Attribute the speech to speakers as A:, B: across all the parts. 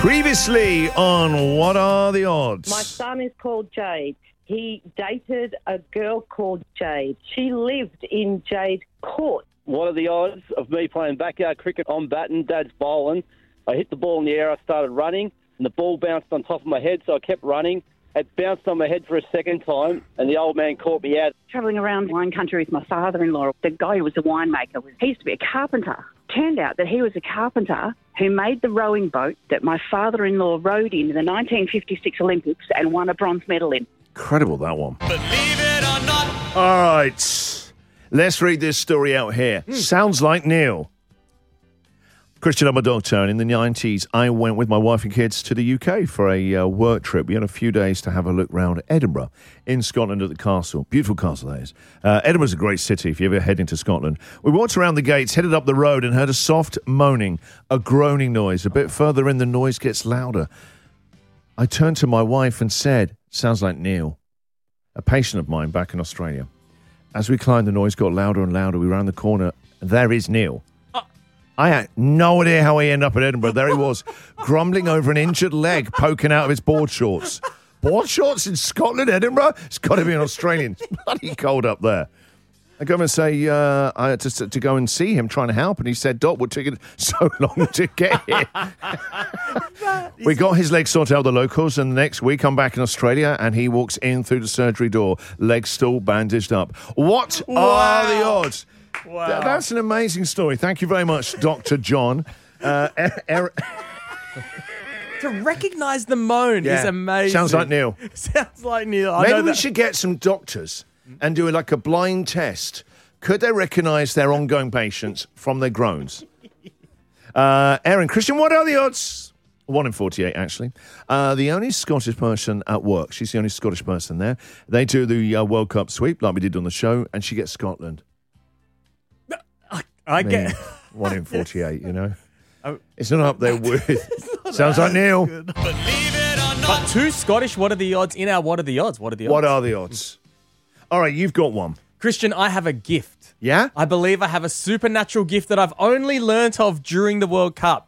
A: Previously on What Are the Odds?
B: My son is called Jade. He dated a girl called Jade. She lived in Jade Court.
C: What are the odds of me playing backyard cricket on batting? Dad's bowling. I hit the ball in the air. I started running, and the ball bounced on top of my head, so I kept running. It bounced on my head for a second time, and the old man caught me out.
B: Travelling around wine country with my father-in-law. The guy who was a winemaker, he used to be a carpenter. Turned out that he was a carpenter who made the rowing boat that my father-in-law rowed in the 1956 Olympics and won a bronze medal in.
A: Incredible, that one.
D: Believe it or not.
A: All right. Let's read this story out here. Sounds like Neil. Christian, I'm a doctor, and in the 90s, I went with my wife and kids to the UK for a work trip. We had a few days to have a look round Edinburgh in Scotland at the castle. Beautiful castle, that is. Edinburgh's a great city if you ever head into Scotland. We walked around the gates, headed up the road, and heard a soft moaning, a groaning noise. A bit further in, the noise gets louder. I turned to my wife and said, sounds like Neil, a patient of mine back in Australia. As we climbed, the noise got louder and louder. We round the corner, and there is Neil. I had no idea how he ended up in Edinburgh. There he was, grumbling over an injured leg poking out of his board shorts. Board shorts in Scotland, Edinburgh? It's got to be an Australian. It's bloody cold up there. I go and say, I had to go and see him trying to help, and he said, Doc, what took it so long to get here? We got his leg sorted out with the locals, and the next week I'm back in Australia, and he walks in through the surgery door, leg still bandaged up. What are the odds?
D: Wow.
A: That's an amazing story. Thank you very much, Dr. John. Eric.
D: To recognise the moan is amazing.
A: Sounds like Neil.
D: Sounds like Neil.
A: Maybe we should get some doctors and do like a blind test. Could they recognise their ongoing patients from their groans? Erin, Christian, what are the odds? 1 in 48, actually. The only Scottish person at work. She's the only Scottish person there. They do the World Cup sweep like we did on the show, and she gets Scotland.
D: I get
A: 1 in 48, you know. It's not up there with. Sounds like Neil.
D: Believe it or not. But two Scottish, what are the odds in our What Are the Odds? What are the odds?
A: What are the odds? All right, you've got one.
D: Christian, I have a gift.
A: Yeah?
D: I believe I have a supernatural gift that I've only learnt of during the World Cup.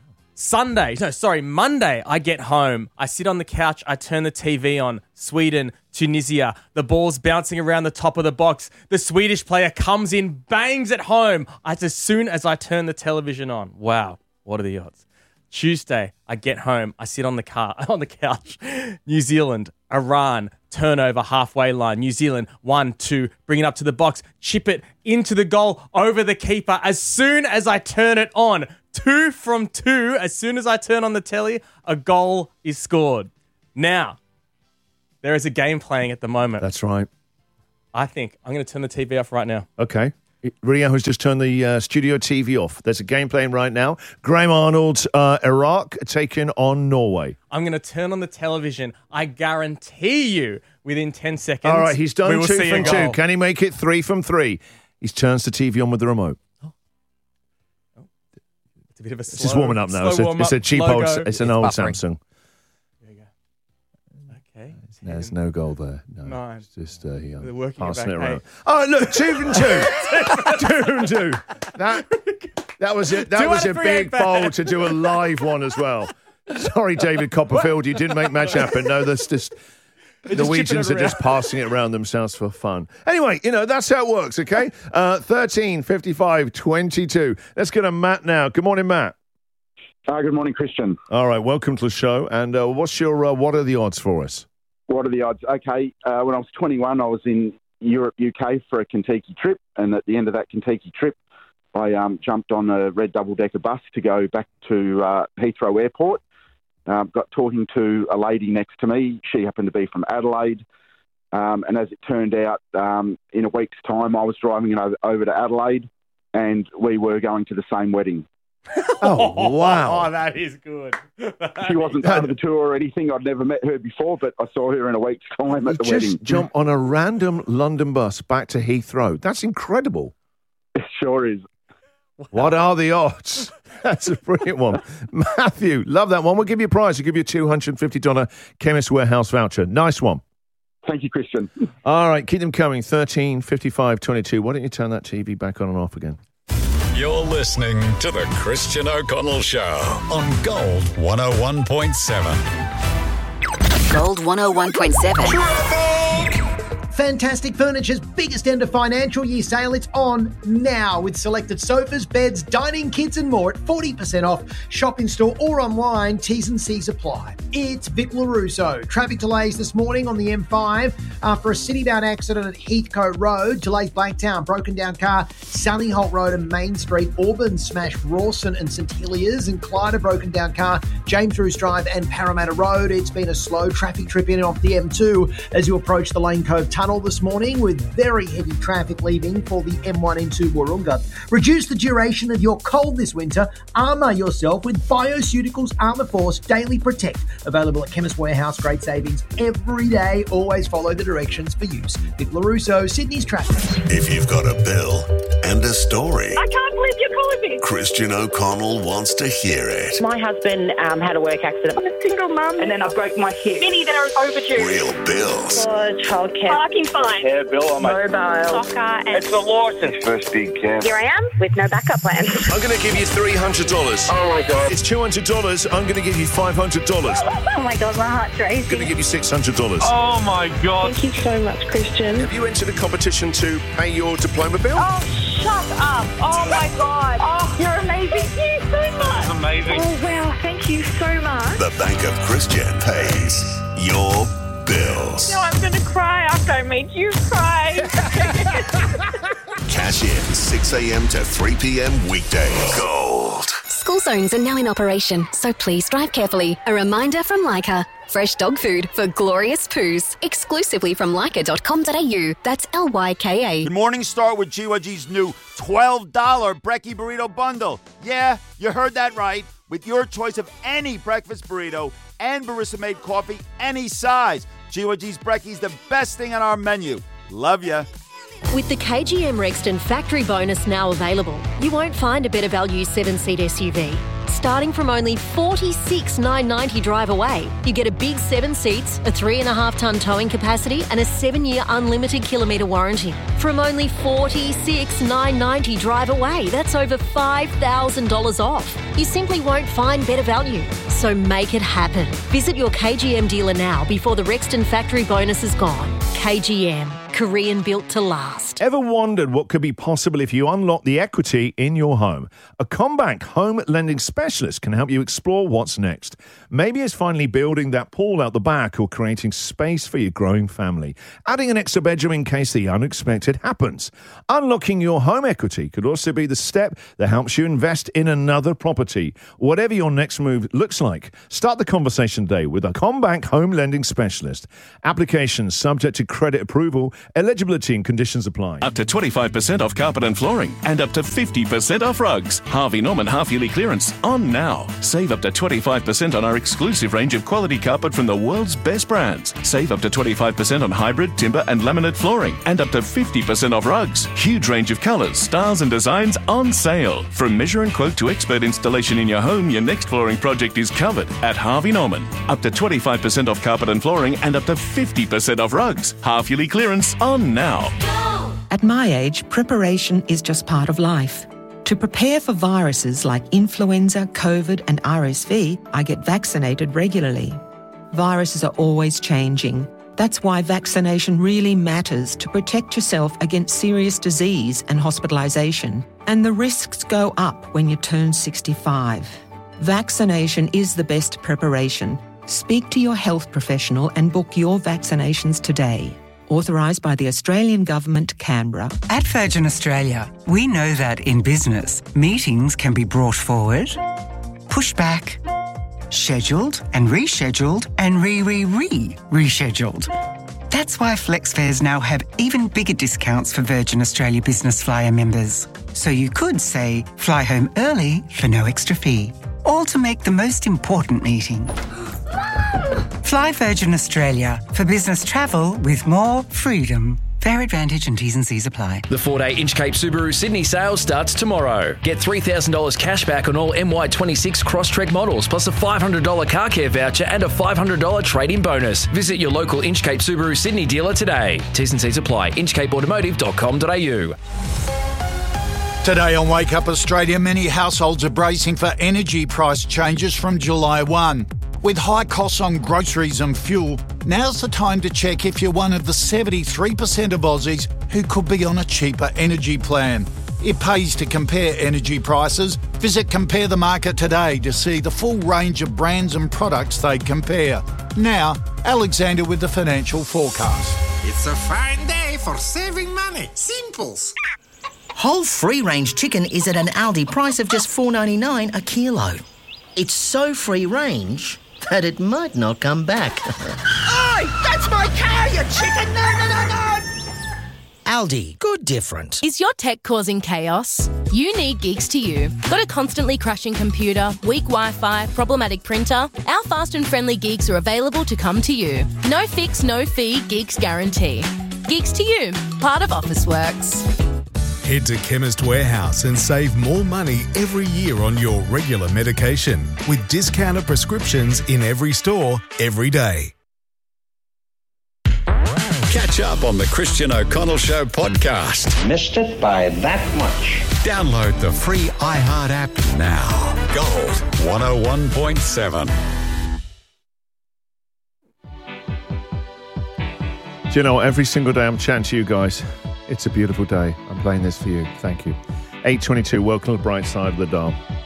D: Monday, I get home. I sit on the couch. I turn the TV on. Sweden, Tunisia. The ball's bouncing around the top of the box. The Swedish player comes in, bangs it home. As soon as I turn the television on. Wow, what are the odds? Tuesday, I get home. I sit on the couch. New Zealand, Iran, turnover halfway line. New Zealand, 1-2, bring it up to the box, chip it into the goal, over the keeper. As soon as I turn it on, 2 from 2, as soon as I turn on the telly, a goal is scored. Now, there is a game playing at the moment.
A: That's right.
D: I think I'm going to turn the TV off right now.
A: Okay. Rio has just turned the studio TV off. There's a game playing right now. Graham Arnold's Iraq taking on Norway.
D: I'm going to turn on the television. I guarantee you, within 10 seconds,
A: all right, he's done
D: we will
A: 2
D: see
A: from
D: a
A: 2.
D: goal.
A: Can he make it 3 from 3? He turns the TV on with the remote.
D: It's a bit of a
A: It's just warming up now. It's a cheap
D: logo.
A: old. It's an old
D: buffering.
A: Samsung.
D: There you go. Okay.
A: There's no goal there. No.
D: It's
A: just
D: They're working
A: passing
D: it
A: it
D: back.
A: around. Oh, look, 2 from 2. 2 from 2. That was it. That
D: Two
A: was
D: out
A: a
D: of three
A: big
D: ain't bad.
A: bowl to do a live one as well. Sorry, David Copperfield, you didn't make much happen. No, that's just Norwegians are just passing it around themselves for fun. Anyway, that's how it works, okay? 13, 55, 22. Let's go to Matt now. Good morning, Matt.
E: Good morning, Christian.
A: All right, welcome to the show. And what's your what are the odds for us?
E: What are the odds? Okay, when I was 21, I was in Europe, UK for a Kentucky trip. And at the end of that Kentucky trip, I jumped on a red double-decker bus to go back to Heathrow Airport. Got talking to a lady next to me. She happened to be from Adelaide. And as it turned out, in a week's time, I was driving over to Adelaide, and we were going to the same wedding.
A: Oh, wow.
D: Oh, that is good.
E: She wasn't part of the tour or anything. I'd never met her before, but I saw her in a week's time at the
A: Just
E: wedding.
A: jump on a random London bus back to Heathrow. That's incredible.
E: It sure is.
A: What are the odds? That's a brilliant one. Matthew, love that one. We'll give you a prize. We'll give you a $250 Chemist Warehouse voucher. Nice one.
E: Thank you, Christian.
A: All right, keep them coming. 13, 55, 22. Why don't you turn that TV back on and off again?
F: You're listening to The Christian O'Connell Show on Gold 101.7.
G: Gold 101.7.
H: Fantastic Furniture's biggest end of financial year sale. It's on now with selected sofas, beds, dining kits and more at 40% off. Shop in store or online. T's and C's apply. It's Vic LaRusso. Traffic delays this morning on the M5 after a city-bound accident at Heathcote Road. Delays Blacktown, broken down car, Sally Holt Road and Main Street. Auburn smashed Rawson and St Heliers, and Clyde a broken down car, James Roos Drive and Parramatta Road. It's been a slow traffic trip in and off the M2 as you approach the Lane Cove Tunnel this morning, with very heavy traffic leaving for the M1 into Warunga. Reduce the duration of your cold this winter. Armour yourself with Bioceuticals Armour Force Daily Protect. Available at Chemist Warehouse. Great savings every day. Always follow the directions for use. Vic LaRusso, Sydney's traffic.
I: If you've got a bill and a story,
B: I can't believe you're calling me.
I: Christian O'Connell wants to hear it.
B: My husband had a work accident. I'm a single mum, and then I broke my hip. Many that are overdue.
I: Real bills.
B: Childcare. Parking fine.
C: Yeah, Bill, I'm
B: Mobile. Soccer. And
C: It's the license. First big camp.
B: here I am with no backup plan.
A: I'm going to give you $300.
C: Oh, my God.
A: It's $200. I'm going to give you $500.
B: Oh my God, my heart's
A: I'm going to
B: racing.
A: give you $600.
C: Oh, my God.
B: Thank you so much, Christian.
A: Have you entered a competition to pay your diploma bill?
B: Oh, shut up. Oh my God. Oh, you're amazing. Thank you so much.
C: Amazing.
B: Oh, wow. Thank you so much.
I: The Bank of Christian pays your bills.
B: No, I'm going to cry after I made you cry.
I: Cash in 6 a.m. to 3 p.m. weekdays. Gold.
G: School zones are now in operation, so please drive carefully. A reminder from Leica. Fresh dog food for glorious poos. Exclusively from leica.com.au. That's LYKA.
J: Good morning, start with GYG's new $12 Brekkie Burrito Bundle. Yeah, you heard that right. With your choice of any breakfast burrito and barista-made coffee, any size. GYG's Brekkie's the best thing on our menu. Love ya.
K: With the KGM Rexton factory bonus now available, you won't find a better value 7-seat SUV. Starting from only $46,990 drive away, you get a big 7 seats, a 3.5-tonne towing capacity and a 7-year unlimited kilometre warranty. From only $46,990 drive away, that's over $5,000 off. You simply won't find better value. So make it happen. Visit your KGM dealer now before the Rexton factory bonus is gone. KGM. Korean built to last.
A: Ever wondered what could be possible if you unlock the equity in your home? A CommBank home lending specialist can help you explore what's next. Maybe it's finally building that pool out the back or creating space for your growing family. Adding an extra bedroom in case the unexpected happens. Unlocking your home equity could also be the step that helps you invest in another property. Whatever your next move looks like, start the conversation today with a CommBank home lending specialist. Applications subject to credit approval. Eligibility and conditions apply.
L: Up to 25% off carpet and flooring and up to 50% off rugs. Harvey Norman half-yearly clearance on now. Save up to 25% on our exclusive range of quality carpet from the world's best brands. Save up to 25% on hybrid, timber and laminate flooring and up to 50% off rugs. Huge range of colours, styles and designs on sale. From measure and quote to expert installation in your home, your next flooring project is covered at Harvey Norman. Up to 25% off carpet and flooring and up to 50% off rugs. Half-yearly clearance on now.
M: At my age, preparation is just part of life. To prepare for viruses like influenza, COVID and RSV, I get vaccinated regularly. Viruses are always changing. That's why vaccination really matters to protect yourself against serious disease and hospitalisation. And the risks go up when you turn 65. Vaccination is the best preparation. Speak to your health professional and book your vaccinations today. Authorised by the Australian Government, Canberra.
N: At Virgin Australia, we know that in business, meetings can be brought forward, pushed back, scheduled and rescheduled and rescheduled. That's why FlexFares now have even bigger discounts for Virgin Australia Business Flyer members. So you could say, fly home early for no extra fee. All to make the most important meeting. Fly Virgin Australia for business travel with more freedom. Fair advantage and T's and C's apply.
O: The 4-day Inchcape Subaru Sydney sale starts tomorrow. Get $3,000 cash back on all MY26 Crosstrek models, plus a $500 car care voucher and a $500 trade-in bonus. Visit your local Inchcape Subaru Sydney dealer today. T's and C's apply. Inchcapeautomotive.com.au.
P: Today on Wake Up Australia, many households are bracing for energy price changes from July 1. With high costs on groceries and fuel, now's the time to check if you're one of the 73% of Aussies who could be on a cheaper energy plan. It pays to compare energy prices. Visit Compare the Market today to see the full range of brands and products they compare. Now, Alexander with the financial forecast.
Q: It's a fine day for saving money. Simples.
R: Whole free-range chicken is at an Aldi price of just $4.99 a kilo. It's so free-range that it might not come back.
Q: Oi! That's my cow, you chicken! No!
R: Aldi, good different.
S: Is your tech causing chaos? You need Geeks to You. Got a constantly crashing computer, weak Wi-Fi, problematic printer? Our fast and friendly geeks are available to come to you. No fix, no fee, Geeks guarantee. Geeks to You, part of Officeworks.
T: Head to Chemist Warehouse and save more money every year on your regular medication with discounted prescriptions in every store, every day.
F: Catch up on the Christian O'Connell Show podcast.
U: Missed it by that much.
F: Download the free iHeart app now. Gold 101.7.
A: Do you know, every single day I'm chatting to you guys. It's a beautiful day. I'm playing this for you. Thank you. 8:22, welcome to the bright side of the dial.